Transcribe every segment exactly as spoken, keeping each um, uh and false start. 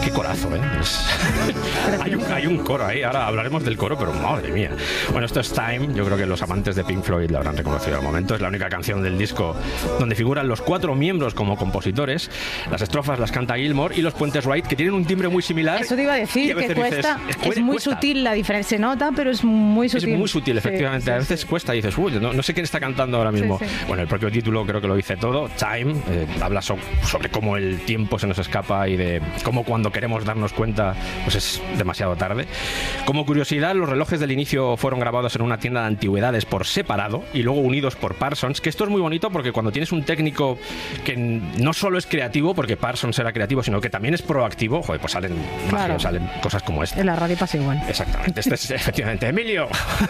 qué corazo, ¿eh? Es... hay, un, hay un coro ahí, ahora hablaremos del coro, pero madre mía. Bueno, esto es Time, yo creo que los amantes de Pink Floyd lo habrán reconocido al momento. Es la única canción del disco donde figuran los cuatro miembros como compositores. Las estrofas las canta Gilmour y los puentes Wright, que tienen un timbre muy similar. Eso te iba a decir, a que cuesta, dices, es, es muy cuesta. sutil la diferencia, se nota, pero es muy sutil. Es muy sutil, efectivamente. Sí, sí, a veces sí. cuesta y dices, uy, no, no sé quién está cantando ahora mismo. Sí, sí. Bueno, el propio título creo que lo dice todo. Time, eh, habla so- sobre cómo el tiempo se nos escapa y de cómo cuando queremos darnos cuenta, pues es demasiado tarde. Como curiosidad, los relojes del inicio fueron grabados en una tienda de antigüedades por separado y luego unidos por Parsons, que esto es muy bonito porque cuando tienes un técnico que no solo es creativo, porque Parsons era creativo, sino que también es proactivo, joder, pues salen, claro. magia, salen cosas como esta. En la radio pasa igual. Exactamente, este es efectivamente Emilio,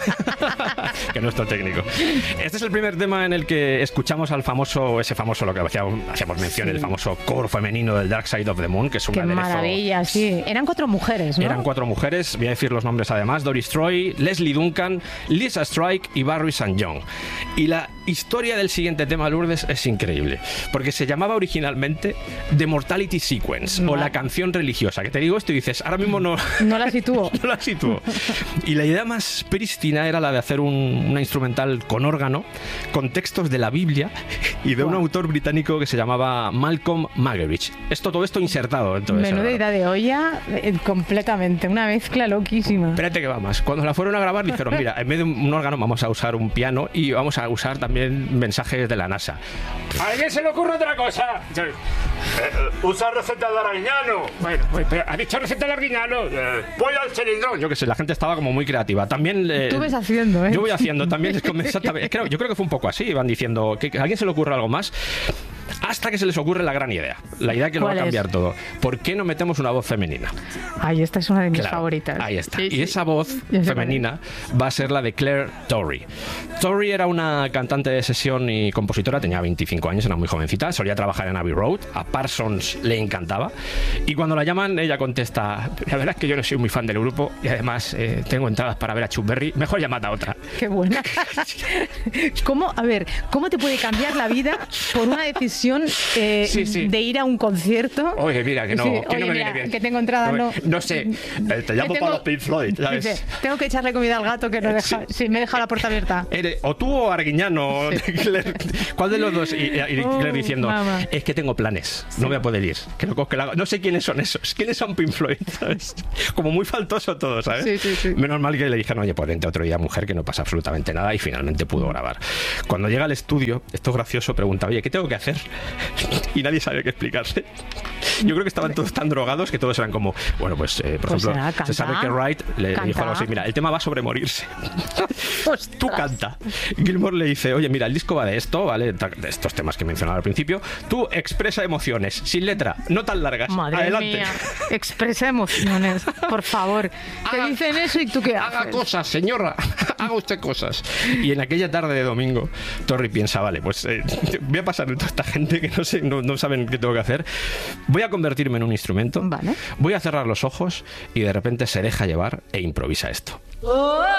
que es nuestro técnico. Este es el primer tema en el que escuchamos al famoso, ese famoso, lo que hacíamos, hacíamos mención, sí. el famoso coro femenino del Dark Side of the Moon, que es una Qué aderezo... maravilla, sí. Eran cuatro mujeres, ¿no? Eran cuatro mujeres, voy a decir los nombres además: Doris Troy, Leslie Duncan, Lisa Strike y Barry Saint John. Y la historia del siguiente tema, Lourdes, es increíble, porque se llamaba originalmente The Mortality Sequence, no. o la canción religiosa, que te digo esto y dices, ahora mismo no... No la sitúo. no la sitúo. Y la idea más prístina era la de hacer un, una instrumental con órgano, con textos de la Biblia y de wow. un autor británico que se llamaba Malcolm Muggeridge. Esto, todo esto insertado dentro de Menuda idea de olla, eh, completamente, una mezcla loquísima. Espérate que va más. Cuando la fueron a grabar dijeron, mira, en vez de un órgano vamos a usar un piano y vamos a usar también mensajes de la NASA. ¿A alguien se le ocurre otra cosa? Eh, usa receta de Arguiñano. Bueno, pues, pero ¿ha dicho receta de Arguiñano? Eh, pollo al cilindrón. Yo qué sé, la gente estaba como muy creativa. También... Eh, Tú ves haciendo, ¿eh? Yo voy haciendo también. Es como exactamente, creo, yo creo que fue un poco así. Iban diciendo, que, que a alguien se le ocurre algo más. Hasta que se les ocurre la gran idea. La idea que lo va a cambiar es? todo. ¿Por qué no metemos una voz femenina? Ay, esta es una de mis claro, favoritas. Ahí está. Sí, y sí. esa voz femenina va a ser la de Claire Torrey. Torrey era una cantante de sesión y compositora, tenía veinticinco años, era muy jovencita, solía trabajar en Abbey Road, a Parsons le encantaba. Y cuando la llaman, ella contesta, la verdad es que yo no soy muy fan del grupo y además eh, tengo entradas para ver a Chuck Berry, mejor llamad a otra. Qué buena. ¿Cómo, a ver, ¿cómo te puede cambiar la vida por una decisión eh, sí, sí. de ir a un concierto? Oye, mira, que no, sí, que oye, no me mira, viene bien. que tengo entrada, no. No sé, eh, te llamo tengo, para los Pink Floyd, ¿sabes? Dice, tengo que echarle comida al gato que no deja, sí. sí, me deja la puerta abierta. Eres, o tú o Arguiñano, sí. Claire, ¿cuál de los dos? Y, y Claire diciendo, oh, es que tengo planes, sí. no voy a poder ir. Que no, que la, no sé quiénes son esos, quiénes son Pink Floyd, ¿sabes? Como muy faltoso todo, ¿sabes? Sí, sí, sí. Menos mal que le dijeron, oye, pues vente otro día, mujer, que no pasa absolutamente nada, y finalmente pudo grabar. Cuando llega al estudio, esto es gracioso, pregunta, oye, ¿qué tengo que hacer? Y nadie sabe qué explicarse. Yo creo que estaban todos tan drogados que todos eran como, bueno, pues, eh, por pues ejemplo, será, se sabe que Wright le canta. dijo algo así, mira, el tema va sobre morirse. Tú canta. Gilmour le dice, oye, mira, el disco va de esto, ¿vale? De estos temas que mencionaba al principio. Tú expresa emociones, sin letra, no tan largas. Madre Adelante. Mía. Expresa emociones, por favor. Te haga, dicen eso y tú qué haces. Haga cosas, señora. Haga usted cosas. Y en aquella tarde de domingo, Torrey piensa, vale, pues eh, voy a pasar de toda esta gente que no sé, no, no saben qué tengo que hacer. Voy a convertirme en un instrumento. Vale. Voy a cerrar los ojos y de repente se deja llevar e improvisa esto. Oh.